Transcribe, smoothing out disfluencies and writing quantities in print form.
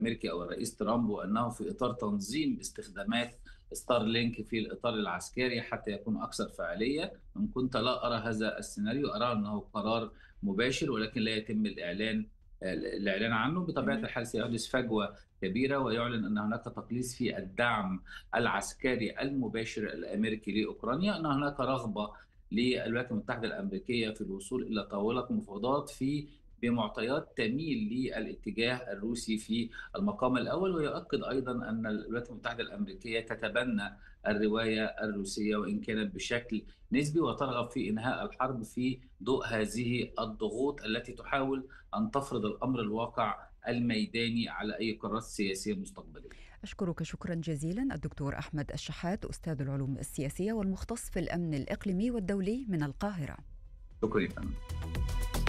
الأمريكي أو الرئيس ترامب، وأنه في إطار تنظيم استخدامات ستار لينك في الإطار العسكري حتى يكون أكثر فعالية. إن كنت لا أرى هذا السيناريو، أرى أنه قرار مباشر ولكن لا يتم الإعلان عنه. بطبيعة اهم. الحال سيحدث فجوة كبيرة، ويعلن أن هناك تقليص في الدعم العسكري المباشر الأمريكي لأوكرانيا، أن هناك رغبة للولايات المتحدة الأمريكية في الوصول إلى طاولة مفاوضات بمعطيات تميل للاتجاه الروسي في المقام الأول. ويؤكد أيضا أن الولايات المتحدة الأمريكية تتبنى الرواية الروسية وإن كانت بشكل نسبي، وترغب في إنهاء الحرب في ضوء هذه الضغوط التي تحاول أن تفرض الأمر الواقع الميداني على أي قرارات سياسية مستقبلية. أشكرك شكرا جزيلا الدكتور أحمد الشحات، أستاذ العلوم السياسية والمختص في الأمن الإقليمي والدولي من القاهرة. شكرا يا فندم.